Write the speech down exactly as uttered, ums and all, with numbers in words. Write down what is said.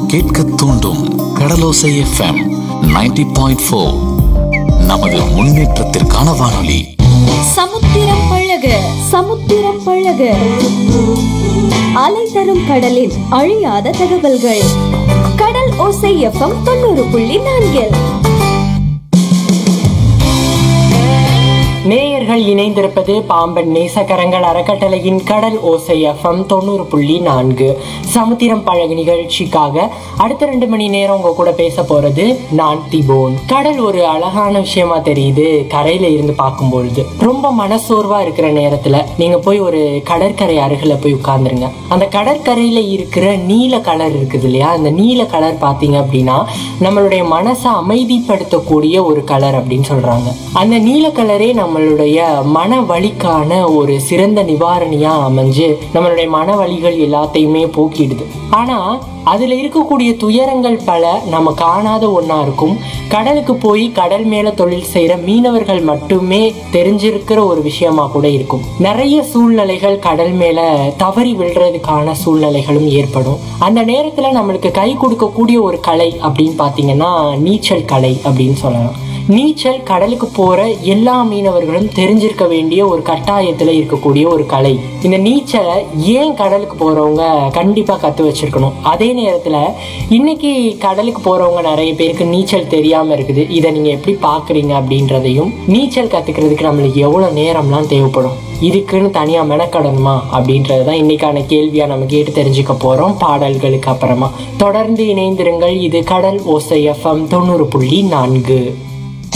கேட்க தூண்டும் கடலோசை FM ninety point four. நமது முன்னேற்றத்திற்கான வானொலி. சமுத்திரம் பழக சமுத்திரம் பழக அலை தரும் கடலில் அழியாத தகவல்கள். கடல் ஓசை எஃப்எம் தொண்ணூறு புள்ளி நான்கில் நேயர்கள் இணைந்திருப்பது பாம்பன் நேசக்கரங்கள் அறக்கட்டளையின் கடல் ஓசை எஃப்எம் தொண்ணூறு புள்ளி நான்கு சமுத்திரம் பழகு நிகழ்ச்சிக்காக அடுத்த ரெண்டு மணி நேரம் உங்க கூட பேச போறது நான் திபோன். கடல் ஒரு அழகான விஷயமா தெரியுது கரையில இருந்து பார்க்கும்பொழுது. ரொம்ப மனசோர்வா இருக்கிற நேரத்துல நீங்க போய் ஒரு கடற்கரை அருகில போய் உட்கார்ந்துருங்க. அந்த கடற்கரையில இருக்கிற நீல கலர் இருக்குது இல்லையா, அந்த நீல கலர் பாத்தீங்க அப்படின்னா நம்மளுடைய மனசை அமைதிப்படுத்தக்கூடிய ஒரு கலர் அப்படின்னு சொல்றாங்க. அந்த நீல கலரே நம்ம நம்மளுடைய மன வலிக்கான ஒரு சிறந்த நிவாரணியா அமைஞ்சு நம்மளுடைய மன வலிகள் எல்லாத்தையுமே போக்கிடுது. ஆனா அதுல இருக்கக்கூடிய துயரங்கள் பல நம்ம காணாத ஒன்னா இருக்கும். கடலுக்கு போய் கடல் மேல தொழில் செய்யற மீனவர்கள் மட்டுமே தெரிஞ்சிருக்கிற ஒரு விஷயமா கூட இருக்கும். நிறைய சூழ்நிலைகள் கடல் மேல தவறி விழுறதுக்கான சூழ்நிலைகளும் ஏற்படும். அந்த நேரத்துல நம்மளுக்கு கை கொடுக்கக்கூடிய ஒரு கலை அப்படின்னு பாத்தீங்கன்னா நீச்சல் கலை அப்படின்னு சொல்லலாம். நீச்சல் கடலுக்கு போற எல்லா மீனவர்களும் தெரிஞ்சிருக்க வேண்டிய ஒரு கட்டாயத்துல இருக்கக்கூடிய ஒரு கலை. இந்த நீச்சலை ஏன் கடலுக்கு போறவங்க கண்டிப்பா கத்து வச்சிருக்கணும். அதே நேரத்துல இன்னைக்கு கடலுக்கு போறவங்க நிறைய பேருக்கு நீச்சல் தெரியாம இருக்குது. இதை நீங்க எப்படி பாக்குறீங்க அப்படின்றதையும், நீச்சல் கத்துக்கிறதுக்கு நம்மளுக்கு எவ்வளவு நேரம்லாம் தேவைப்படும், இதுக்குன்னு தனியா மெனக்கடணுமா அப்படின்றதுதான் இன்னைக்கான கேள்வியா நம்ம கேட்டு தெரிஞ்சுக்க போறோம் பாடல்களுக்கு அப்புறமா. தொடர்ந்து இணைந்திருங்கள். இது கடல் ஓசை எஃப்எம் தொண்ணூறு புள்ளி நான்கு.